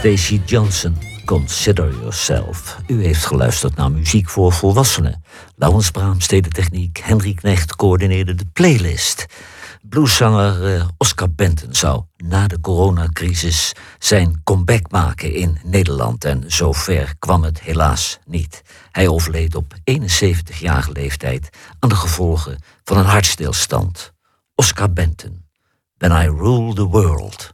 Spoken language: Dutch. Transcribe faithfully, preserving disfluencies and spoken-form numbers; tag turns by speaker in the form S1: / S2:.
S1: Stacey Johnson, Consider Yourself. U heeft geluisterd naar muziek voor volwassenen. Laurens Brahms deed de techniek, Henry Knecht coördineerde de playlist. Blueszanger uh, Oscar Benton zou na de coronacrisis zijn comeback maken in Nederland. En zover kwam het helaas niet. Hij overleed op eenenzeventigjarige leeftijd aan de gevolgen van een hartstilstand. Oscar Benton, When I Rule the World.